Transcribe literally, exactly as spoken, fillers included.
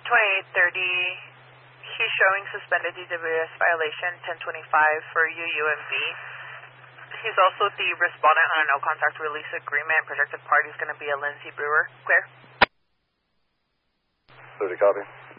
twenty-eight thirty, he's showing suspended D W S violation ten twenty-five for U U M B. He's also the respondent on a no-contact release agreement. Projected party is going to be a Lindsay Brewer. Clear? thirty, copy.